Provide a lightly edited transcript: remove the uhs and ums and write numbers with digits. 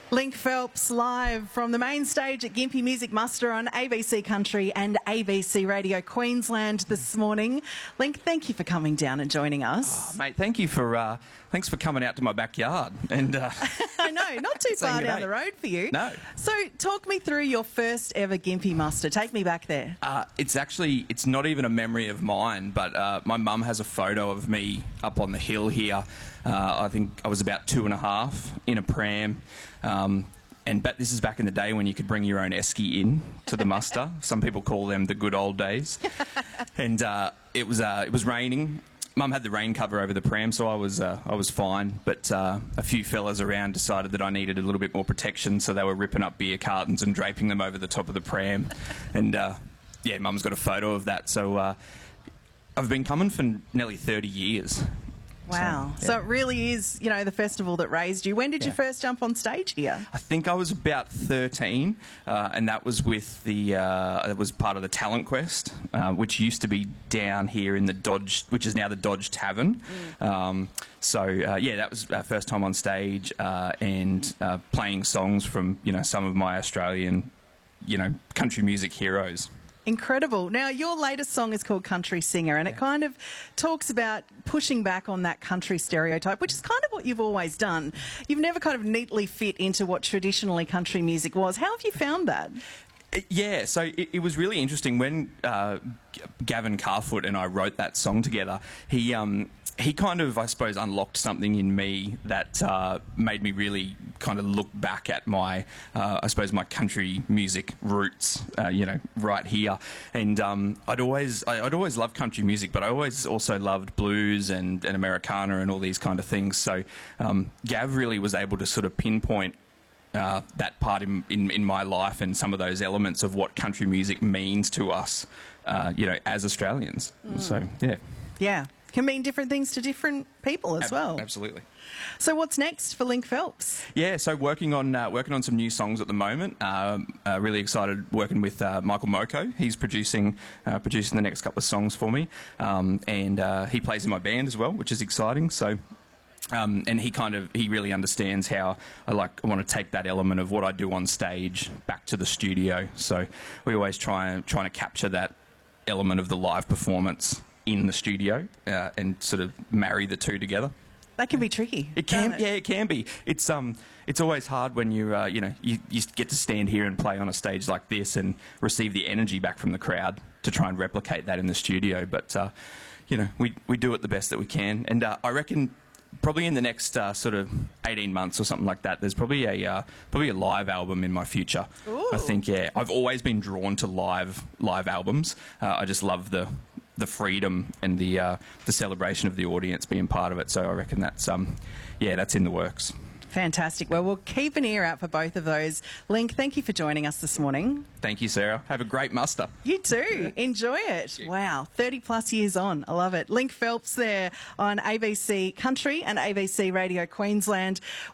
Link Phelps live from the main stage at Gympie Music Muster on ABC Country and ABC Radio Queensland this morning. Link, thank you for coming down and joining us. Oh, mate, thanks for coming out to my backyard. And I know, not too far down the road for you. No. So talk me through your first ever Gympie Muster. Take me back there. It's not even a memory of mine, but my mum has a photo of me up on the hill here. I think I was about 2.5 in a pram. But this is back in the day when you could bring your own esky in to the muster. Some people call them the good old days. And it was raining. Mum had the rain cover over the pram, so I was fine. But a few fellas around decided that I needed a little bit more protection, so they were ripping up beer cartons and draping them over the top of the pram. And Mum's got a photo of that. So I've been coming for nearly 30 years. Wow. So it really is, the festival that raised you. When did you first jump on stage here? I think I was about 13, and that was with it was part of the Talent Quest, which used to be down here in the Dodge, which is now the Dodge Tavern. That was our first time on stage, and playing songs from, some of my Australian, country music heroes. Incredible. Now, your latest song is called Country Singer, and it kind of talks about pushing back on that country stereotype, which is kind of what you've always done. You've never kind of neatly fit into what traditionally country music was. How have you found that? Yeah, so it was really interesting when Gavin Carfoot and I wrote that song together. He kind of, I suppose, unlocked something in me that made me really kind of look back at my, my country music roots, right here. And I'd always loved country music, but I always also loved blues and Americana and all these kind of things. So Gav really was able to sort of pinpoint that part in my life and some of those elements of what country music means to us, as Australians. So, yeah. Yeah. Can mean different things to different people as well. Absolutely. So what's next for Link Phelps? Yeah, so working on some new songs at the moment. Really excited working with Michael Moko. He's producing the next couple of songs for me, and he plays in my band as well, which is exciting. So. And he really understands how I want to take that element of what I do on stage back to the studio. So we always trying to capture that element of the live performance in the studio and sort of marry the two together. That can be tricky. It can be. It's always hard when you get to stand here and play on a stage like this and receive the energy back from the crowd to try and replicate that in the studio. But we do it the best that we can, and I reckon. Probably in the next sort of 18 months or something like that, there's probably a live album in my future. Ooh. I think, I've always been drawn to live albums. I just love the freedom and the celebration of the audience being part of it. So I reckon that's in the works. Fantastic. Well, we'll keep an ear out for both of those. Link, thank you for joining us this morning. Thank you, Sarah. Have a great muster. You too. Enjoy it. Wow, 30 plus years on. I love it. Link Phelps there on ABC Country and ABC Radio Queensland.